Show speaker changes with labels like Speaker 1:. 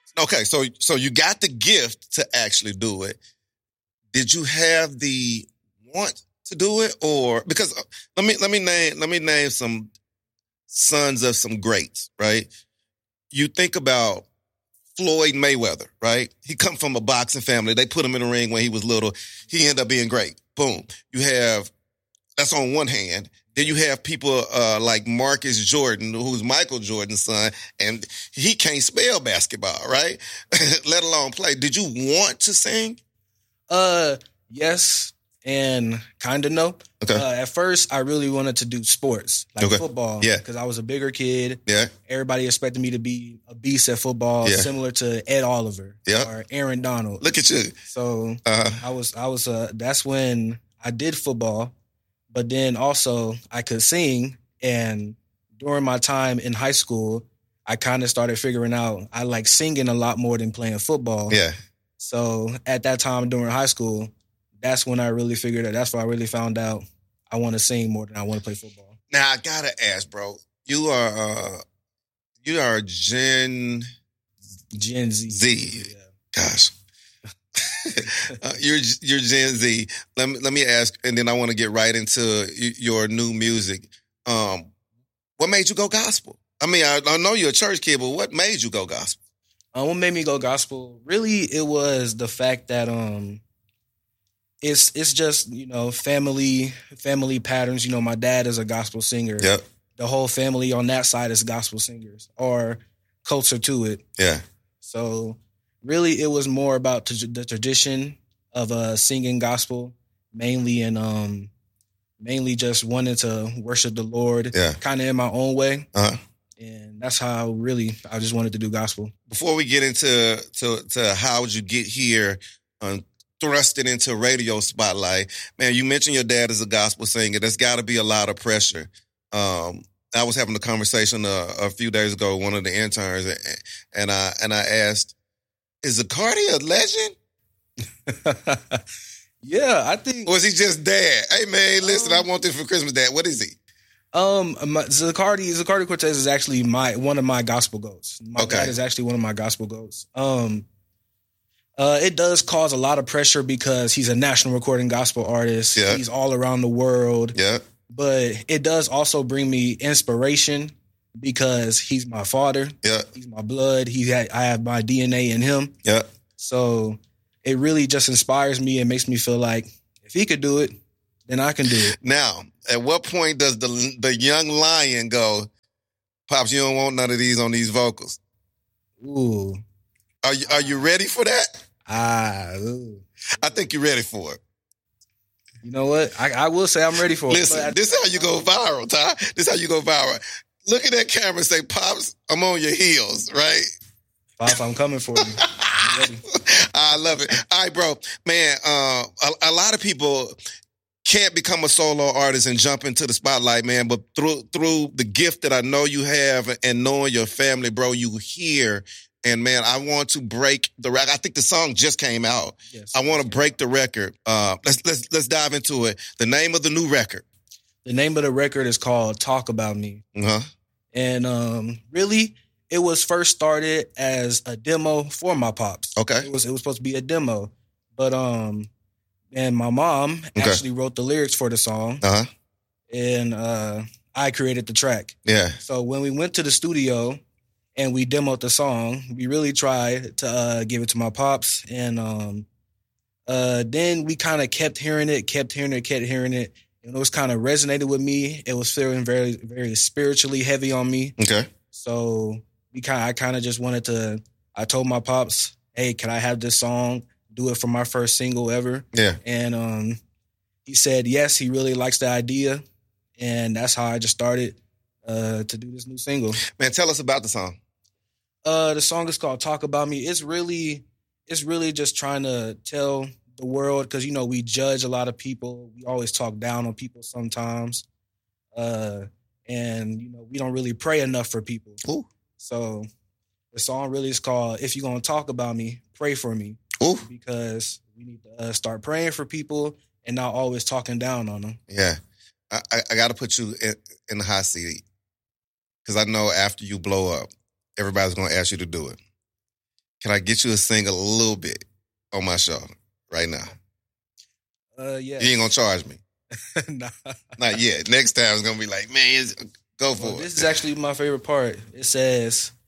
Speaker 1: Okay, so you got the gift to actually do it. Did you have the want to do it, or because let me name some sons of some greats, right? You think about Floyd Mayweather, right? He come from a boxing family. They put him in the ring when he was little. He ended up being great. Boom. You have, that's on one hand. Then you have people like Marcus Jordan, who's Michael Jordan's son, and he can't spell basketball, right? Let alone play. Did you want to sing?
Speaker 2: Yes, and kind of no.
Speaker 1: Okay.
Speaker 2: At first, I really wanted to do sports, like football.
Speaker 1: Yeah.
Speaker 2: Because I was a bigger kid.
Speaker 1: Yeah.
Speaker 2: Everybody expected me to be a beast at football, similar to Ed Oliver or Aaron Donald.
Speaker 1: Look at you.
Speaker 2: So I was. That's when I did football, but then also I could sing. And during my time in high school, I kind of started figuring out I like singing a lot more than playing football.
Speaker 1: Yeah.
Speaker 2: So at that time during high school, that's when I really figured out. That's why I really found out I want to sing more than I want to play football.
Speaker 1: Now I gotta ask, bro. You are Gen Z.
Speaker 2: Yeah.
Speaker 1: Gosh, you're Gen Z. Let me ask, and then I want to get right into your new music. What made you go gospel? I mean, I know you're a church kid, but what made you go gospel?
Speaker 2: What made me go gospel? Really, it was the fact that it's just, you know, family patterns. You know, my dad is a gospel singer.
Speaker 1: Yep.
Speaker 2: The whole family on that side is gospel singers or closer to it.
Speaker 1: Yeah.
Speaker 2: So really, it was more about the tradition of singing gospel, mainly just wanting to worship the Lord, kind of in my own way. And that's how really I just wanted to do gospel.
Speaker 1: Before we get into how would you get here, thrusted into radio spotlight, man, you mentioned your dad is a gospel singer. There's got to be a lot of pressure. I was having a conversation a few days ago with one of the interns, and I asked, "Is Zacardi a legend?"
Speaker 2: Yeah, I think.
Speaker 1: Or is he just dad? Hey man, listen, I want this for Christmas, Dad. What is he?
Speaker 2: Zacardi Cortez is actually one of my gospel goats. My dad is actually one of my gospel goats. It does cause a lot of pressure because he's a national recording gospel artist. Yeah. He's all around the world.
Speaker 1: Yeah.
Speaker 2: But it does also bring me inspiration because he's my father.
Speaker 1: Yeah.
Speaker 2: He's my blood. I have my DNA in him.
Speaker 1: Yeah.
Speaker 2: So it really just inspires me and makes me feel like if he could do it, then I can do it.
Speaker 1: Now, at what point does the young lion go, Pops, you don't want none of these on these vocals?
Speaker 2: Ooh.
Speaker 1: Are you ready for that?
Speaker 2: Ooh.
Speaker 1: I think you're ready for it.
Speaker 2: You know what? I will say I'm ready for it.
Speaker 1: Listen, this is how you go viral, Ty. This is how you go viral. Look at that camera and say, Pops, I'm on your heels, right?
Speaker 2: Pops, I'm coming for you. I'm ready.
Speaker 1: I love it. All right, bro. Man, a lot of people can't become a solo artist and jump into the spotlight, man. But through the gift that I know you have and knowing your family, bro, you hear. And man, I want to break the record. I think the song just came out. Yes, I want to break the record. Let's dive into it. The name of the new record.
Speaker 2: The name of the record is called Talk About Me.
Speaker 1: Uh-huh.
Speaker 2: And really, it was first started as a demo for my pops.
Speaker 1: Okay.
Speaker 2: It was supposed to be a demo, but and my mom actually wrote the lyrics for the song.
Speaker 1: Uh-huh.
Speaker 2: And I created the track.
Speaker 1: Yeah.
Speaker 2: So when we went to the studio and we demoed the song, we really tried to give it to my pops. And then we kind of kept hearing it. And it was kind of resonated with me. It was feeling very, very spiritually heavy on me.
Speaker 1: Okay.
Speaker 2: So I kind of just wanted to, I told my pops, hey, can I have this song? Do it for my first single ever.
Speaker 1: Yeah.
Speaker 2: And he said yes, he really likes the idea. And that's how I just started to do this new single.
Speaker 1: Man, tell us about the song.
Speaker 2: The song is called Talk About Me. It's really just trying to tell the world, because, you know, we judge a lot of people. We always talk down on people sometimes. And, you know, we don't really pray enough for people.
Speaker 1: Ooh.
Speaker 2: So the song really is called If You're Gonna Talk About Me, Pray For Me.
Speaker 1: Ooh.
Speaker 2: Because we need to start praying for people and not always talking down on them.
Speaker 1: Yeah. I got to put you in the hot seat, because I know after you blow up, everybody's going to ask you to do it. Can I get you to sing a little bit on my show right now?
Speaker 2: Yeah.
Speaker 1: You ain't gonna charge me.
Speaker 2: Nah.
Speaker 1: Not yet. Next time it's gonna be like, man, go for it.
Speaker 2: This is actually my favorite part. It says,